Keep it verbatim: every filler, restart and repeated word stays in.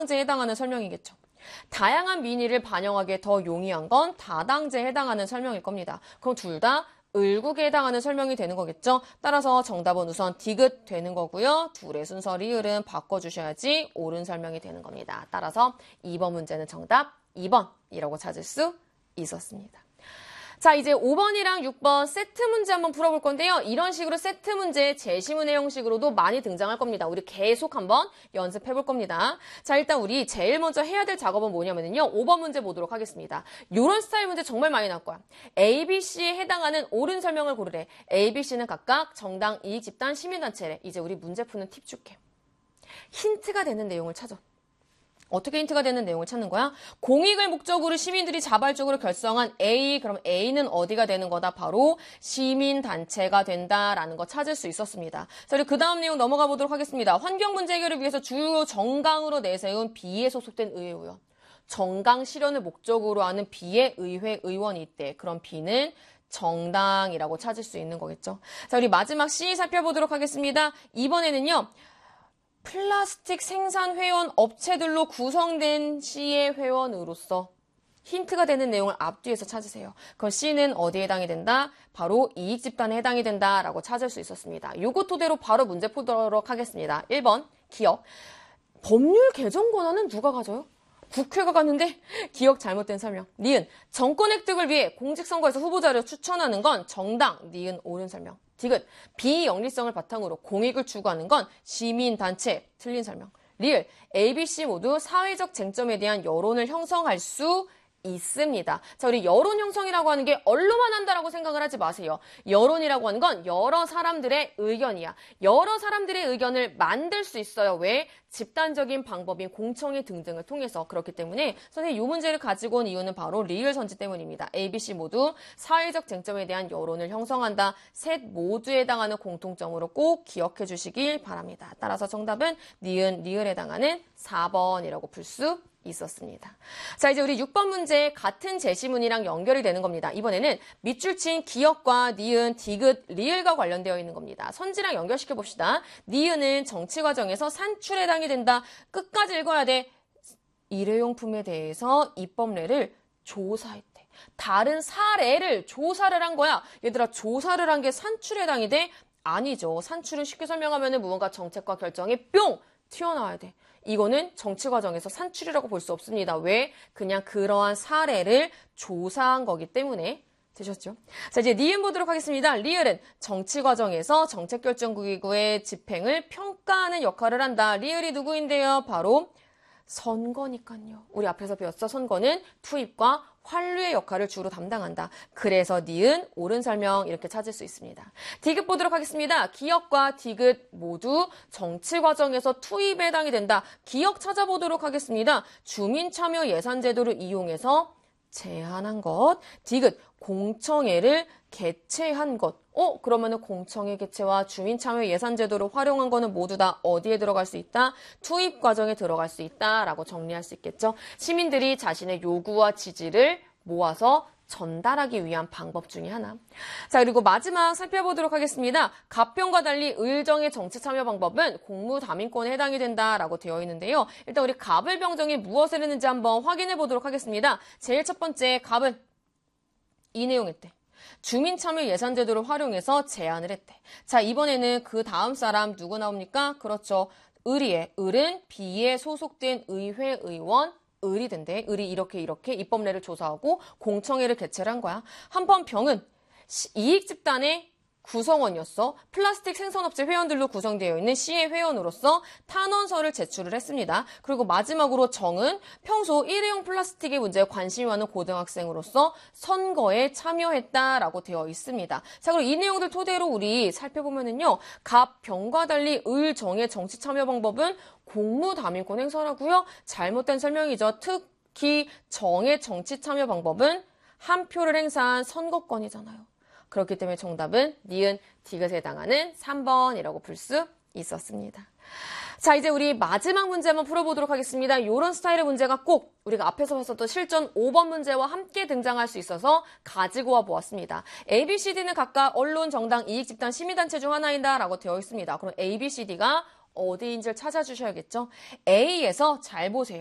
다당제에 해당하는 설명이겠죠. 다양한 민의를 반영하기에 더 용이한 건 다당제에 해당하는 설명일 겁니다. 그럼 둘 다 을국에 해당하는 설명이 되는 거겠죠. 따라서 정답은 우선 디귿 되는 거고요. 둘의 순서 리을은 바꿔주셔야지 옳은 설명이 되는 겁니다. 따라서 이 번 문제는 정답 이 번이라고 찾을 수 있었습니다. 자, 이제 오 번이랑 육 번 세트 문제 한번 풀어볼 건데요. 이런 식으로 세트 문제 제시문의 형식으로도 많이 등장할 겁니다. 우리 계속 한번 연습해볼 겁니다. 자, 일단 우리 제일 먼저 해야 될 작업은 뭐냐면요. 오 번 문제 보도록 하겠습니다. 이런 스타일 문제 정말 많이 나올 거야. A, B, C에 해당하는 옳은 설명을 고르래. A, B, C는 각각 정당, 이익, 집단, 시민단체래. 이제 우리 문제 푸는 팁 줄게. 힌트가 되는 내용을 찾아. 어떻게 힌트가 되는 내용을 찾는 거야? 공익을 목적으로 시민들이 자발적으로 결성한 A, 그럼 A는 어디가 되는 거다? 바로 시민단체가 된다라는 거 찾을 수 있었습니다. 자, 그리고 그 다음 내용 넘어가 보도록 하겠습니다. 환경 문제 해결을 위해서 주요 정강으로 내세운 B에 소속된 의회의원. 정강 실현을 목적으로 하는 B의 의회 의원이 있대. 그럼 B는 정당이라고 찾을 수 있는 거겠죠. 자, 우리 마지막 C 살펴보도록 하겠습니다. 이번에는요. 플라스틱 생산 회원 업체들로 구성된 C의 회원으로서 힌트가 되는 내용을 앞뒤에서 찾으세요. 그럼 C는 어디에 해당이 된다? 바로 이익집단에 해당이 된다라고 찾을 수 있었습니다. 요거 토대로 바로 문제 풀도록 하겠습니다. 일 번 기억. 법률 개정 권한은 누가 가져요? 국회가 갔는데 기억 잘못된 설명. 니은 정권 획득을 위해 공직선거에서 후보자를 추천하는 건 정당. 니은 옳은 설명. 디귿 비영리성을 바탕으로 공익을 추구하는 건 시민단체. 틀린 설명. 리을 A, B, C 모두 사회적 쟁점에 대한 여론을 형성할 수 있습니다. 자, 우리 여론 형성이라고 하는 게 언론만 한다라고 생각을 하지 마세요. 여론이라고 하는 건 여러 사람들의 의견이야. 여러 사람들의 의견을 만들 수 있어요. 왜? 집단적인 방법인 공청회 등등을 통해서. 그렇기 때문에 선생님 이 문제를 가지고 온 이유는 바로 리을 선지 때문입니다. A, B, C 모두 사회적 쟁점에 대한 여론을 형성한다. 셋 모두에 해당하는 공통점으로 꼭 기억해 주시길 바랍니다. 따라서 정답은 니은, 리을에 해당하는 사 번이라고 풀 수 있었습니다. 자, 이제 우리 육 번 문제 같은 제시문이랑 연결이 되는 겁니다. 이번에는 밑줄 친 기억과 니은, 디귿, 리을과 관련되어 있는 겁니다. 선지랑 연결시켜 봅시다. 니은은 정치 과정에서 산출에 해당이 된다. 끝까지 읽어야 돼. 일회용품에 대해서 입법례를 조사했대. 다른 사례를 조사를 한 거야. 얘들아, 조사를 한 게 산출에 해당이 돼? 아니죠. 산출은 쉽게 설명하면 무언가 정책과 결정이 뿅! 튀어나와야 돼. 이거는 정치 과정에서 산출이라고 볼 수 없습니다. 왜? 그냥 그러한 사례를 조사한 거기 때문에. 되셨죠? 자, 이제 니은 보도록 하겠습니다. 리을은 정치 과정에서 정책결정기구의 집행을 평가하는 역할을 한다. 리을이 누구인데요? 바로 선거니까요. 우리 앞에서 배웠어. 선거는 투입과 환류의 역할을 주로 담당한다. 그래서 니은, 옳은 설명 이렇게 찾을 수 있습니다. 디귿 보도록 하겠습니다. 기억과 디귿 모두 정치 과정에서 투입에 해당이 된다. 기억 찾아보도록 하겠습니다. 주민참여 예산제도를 이용해서 제한한 것. 디귿, 공청회를 개최한 것. 어, 그러면은 공청회 개최와 주민참여 예산제도를 활용한 거는 모두 다 어디에 들어갈 수 있다? 투입 과정에 들어갈 수 있다라고 정리할 수 있겠죠. 시민들이 자신의 요구와 지지를 모아서 전달하기 위한 방법 중에 하나. 자, 그리고 마지막 살펴보도록 하겠습니다. 갑병과 달리 의정의 정치 참여 방법은 공무담임권에 해당이 된다라고 되어 있는데요. 일단 우리 갑을 병정이 무엇을 했는지 한번 확인해 보도록 하겠습니다. 제일 첫 번째 갑은 이 내용했대. 주민참여 예산제도를 활용해서 제안을 했대. 자, 이번에는 그 다음 사람 누구 나옵니까? 그렇죠. 을이에. 을은 B에 소속된 의회 의원 을이 된대. 을이 이렇게 이렇게 입법례를 조사하고 공청회를 개최를 한 거야. 한번 병은 이익집단의 구성원이었어. 플라스틱 생산업체 회원들로 구성되어 있는 C의 회원으로서 탄원서를 제출을 했습니다. 그리고 마지막으로 정은 평소 일회용 플라스틱의 문제에 관심이 많은 고등학생으로서 선거에 참여했다라고 되어 있습니다. 자, 그럼 이 내용들 토대로 우리 살펴보면은요. 갑, 병과 달리 을, 정의 정치 참여 방법은 공무담임권 행사라고요. 잘못된 설명이죠. 특히 정의 정치 참여 방법은 한 표를 행사한 선거권이잖아요. 그렇기 때문에 정답은 니은, 디귿에 해당하는 삼 번이라고 풀 수 있었습니다. 자, 이제 우리 마지막 문제 한번 풀어보도록 하겠습니다. 이런 스타일의 문제가 꼭 우리가 앞에서 했었던 실전 오 번 문제와 함께 등장할 수 있어서 가지고 와 보았습니다. A, B, C, D는 각각 언론, 정당, 이익집단, 시민단체 중 하나이다 라고 되어 있습니다. 그럼 A, B, C, D가 어디인지를 찾아주셔야겠죠. A에서 잘 보세요.